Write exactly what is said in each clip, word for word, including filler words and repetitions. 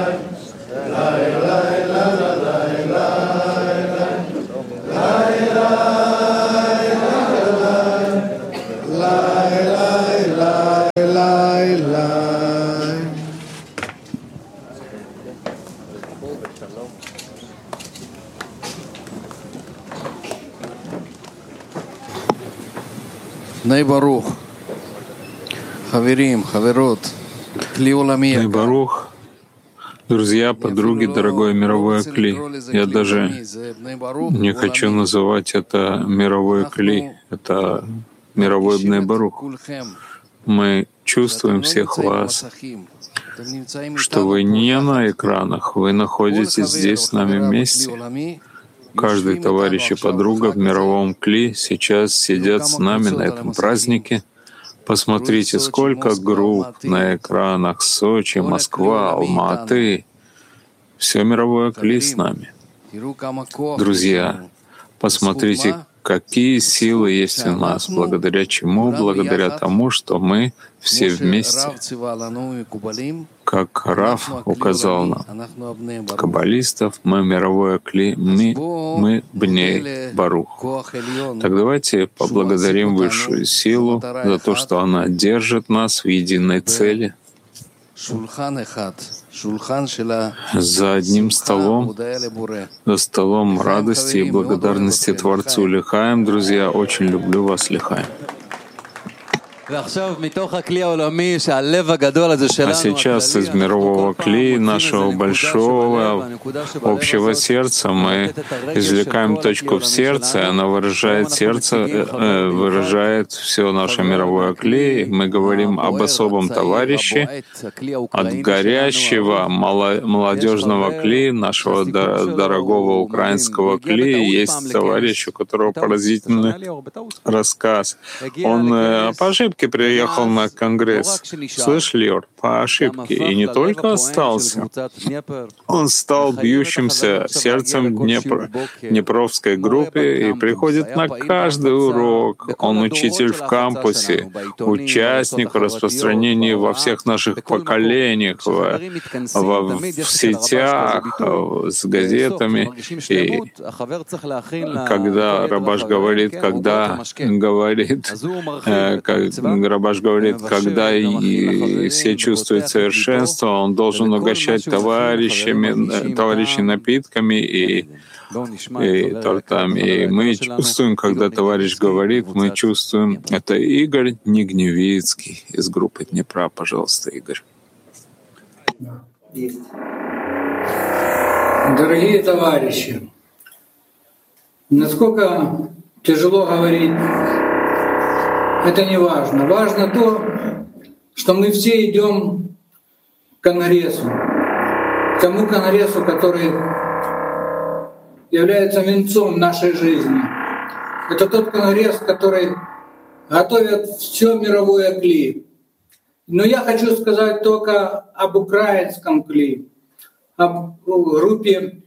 Бней Барух, Хаверим, Хаверот, Кли Улами. Бней Барух, друзья, подруги, дорогое мировое Кли. Я даже не хочу называть это мировое Кли, это мировой Бней Барух. Мы чувствуем всех вас, что вы не на экранах, вы находитесь здесь с нами вместе. Каждый товарищ и подруга в мировом Кли сейчас сидят с нами на этом празднике. Посмотрите, сколько групп на экранах: Сочи, Москва, Алма-Аты. Все мировое Кли с нами. Друзья, посмотрите, какие силы есть у нас, благодаря чему? Благодаря тому, что мы все вместе, как Рав указал нам, каббалистов, мы мировое Кли, мы, мы Бней Барух. Так давайте поблагодарим высшую силу за то, что она держит нас в единой цели, за одним столом, за столом радости и благодарности Творцу. Лихаем, друзья, очень люблю вас, Лихаем. А сейчас из мирового Кли, нашего большого общего сердца, мы извлекаем точку в сердце, и она выражает сердце, э, выражает все наше мировое Кли. Мы говорим об особом товарище, от горящего молодежного Кли, нашего дорогого украинского Кли. Есть товарищ, у которого поразительный рассказ. Он по ошибке приехал на Конгресс. Слышь, Лёр, по ошибке. И не только остался, он стал бьющимся сердцем Днепр, Днепровской группе и приходит на каждый урок. Он учитель в кампусе, участник в распространении во всех наших поколениях, в, в, в сетях, с газетами. И когда Рабаш говорит, когда говорит, как Рабаш говорит, когда и все чувствуют совершенство, он должен угощать товарищами, товарищей напитками и, и тортами. И мы чувствуем, когда товарищ говорит, мы чувствуем. Это Игорь Нигневицкий из группы Днепра. Пожалуйста, Игорь. Дорогие товарищи, насколько тяжело говорить, это не важно. Важно то, что мы все идем к Конгрессу, к тому Конгрессу, который является венцом нашей жизни. Это тот Конгресс, который готовит все мировое Кли. Но я хочу сказать только об украинском Кли, об группе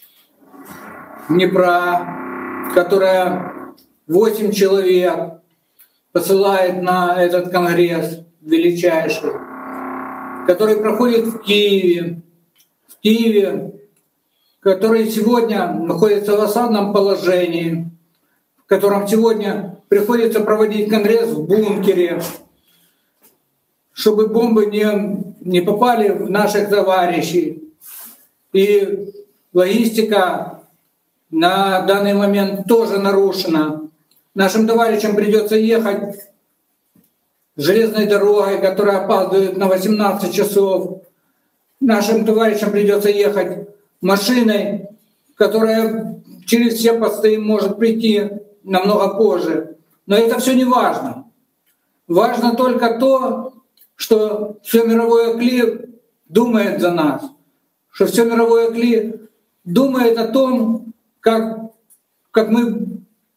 Днепра, которая восемь человек посылает на этот конгресс величайший, который проходит в Киеве, в Киеве, который сегодня находится в осадном положении, в котором сегодня приходится проводить конгресс в бункере, чтобы бомбы не, не попали в наших товарищей. И логистика на данный момент тоже нарушена. Нашим товарищам придется ехать железной дорогой, которая опаздывает на восемнадцать часов. Нашим товарищам придется ехать машиной, которая через все посты может прийти намного позже. Но это все не важно. Важно только то, что все мировое Кли думает за нас, что все мировое Кли думает о том, как, как мы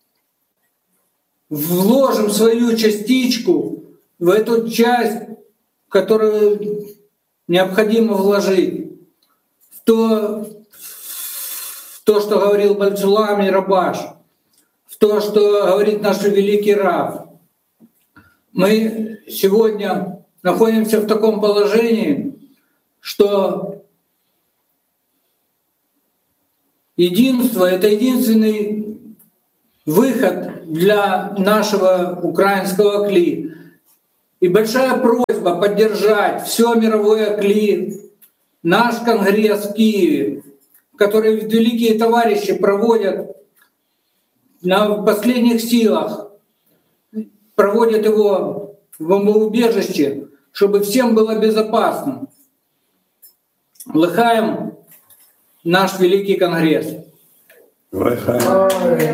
вложим свою частичку в эту часть, которую необходимо вложить, в то, в то, что говорил Бальцулам и Рабаш, в то, что говорит наш великий Рав. Мы сегодня находимся в таком положении, что Единство — это единственный выход для нашего украинского кли. И большая просьба поддержать все мировое кли, наш конгресс в Киеве, который великие товарищи проводят на последних силах, проводят его в бомбоубежище, чтобы всем было безопасно. Лыхаем наш великий конгресс. Лыхаем.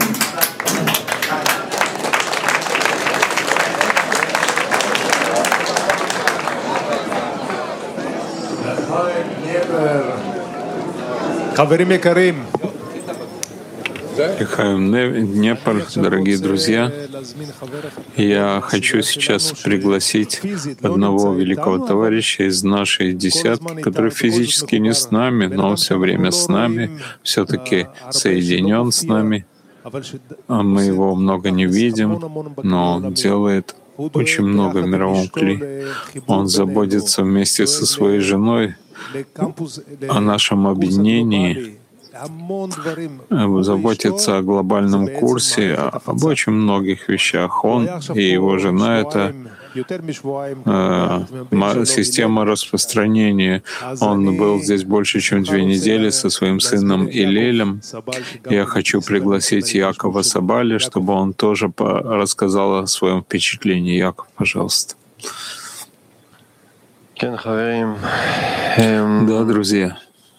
Лыхаем Днепр, дорогие друзья. Я хочу сейчас пригласить одного великого товарища из нашей десятки, который физически не с нами, но он все время с нами, все-таки соединен с нами. Мы его много не видим, но он делает очень много в мировом кли. Он заботится вместе со своей женой о нашем объединении, заботится о глобальном курсе, об очень многих вещах. Он и его жена — это э, система распространения. Он был здесь больше, чем две недели со своим сыном Илелем. Я хочу пригласить Якова Сабали, чтобы он тоже рассказал о своем впечатлении. Яков, пожалуйста. Да, друзья.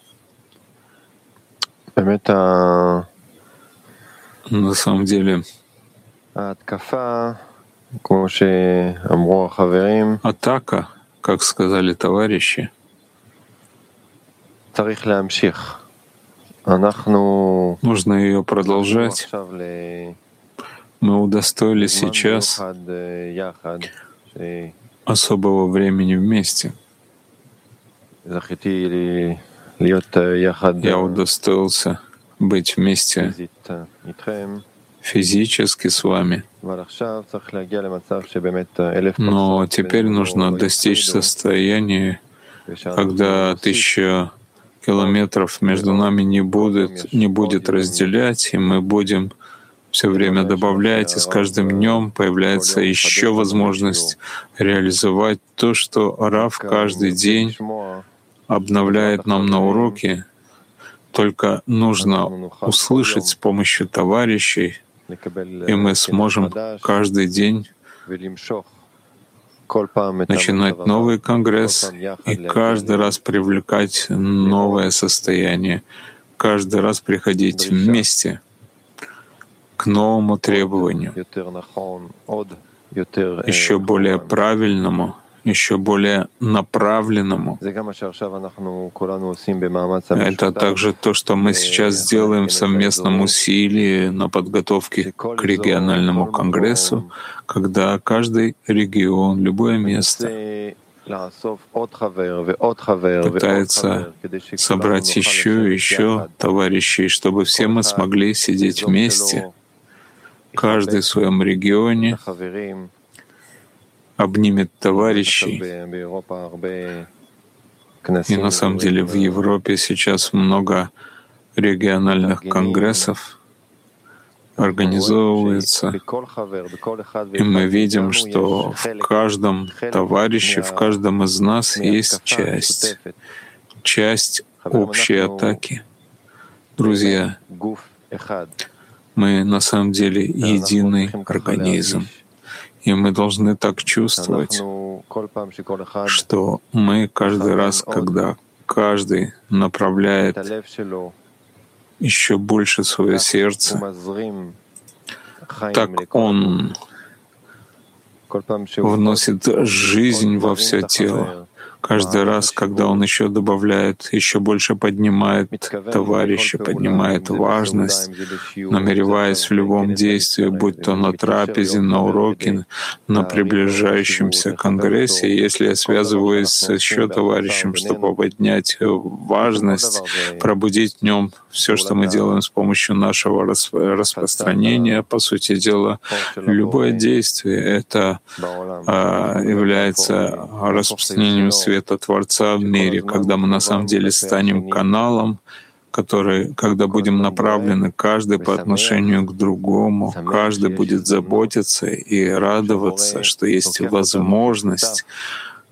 На самом деле, атака, как сказали товарищи, нужно ее продолжать. Мы удостоились сейчас особого времени вместе. Я удостоился быть вместе физически с вами. Но теперь нужно достичь состояния, когда тысяча километров между нами не будет, не будет разделять, и мы будем все время добавлять, и с каждым днем появляется еще возможность реализовать то, что Рав каждый день обновляет нам на уроки. Только нужно услышать с помощью товарищей, и мы сможем каждый день начинать новый конгресс и каждый раз привлекать новое состояние, каждый раз приходить вместе к новому требованию, еще более правильному, еще более направленному. Это также то, что мы сейчас делаем в совместном усилии на подготовке к региональному конгрессу, когда каждый регион, любое место пытается собрать еще и еще товарищей, чтобы все мы смогли сидеть вместе, каждый в своем регионе, обнимет товарищей. И на самом деле в Европе сейчас много региональных конгрессов организовывается, и мы видим, что в каждом товарище, в каждом из нас есть часть, часть общей атаки. Друзья, мы на самом деле единый организм. И мы должны так чувствовать, что мы каждый раз, когда каждый направляет еще больше свое сердце, так он вносит жизнь во все тело. Каждый раз, когда он еще добавляет, еще больше поднимает товарища, поднимает важность, намереваясь в любом действии, будь то на трапезе, на уроке, на приближающемся конгрессе, если я связываюсь с еще товарищем, чтобы поднять важность, пробудить в нем все, что мы делаем с помощью нашего распространения, по сути дела, любое действие — это а, является распространением света Творца в мире, когда мы на самом деле станем каналом, который, когда будем направлены каждый по отношению к другому, каждый будет заботиться и радоваться, что есть возможность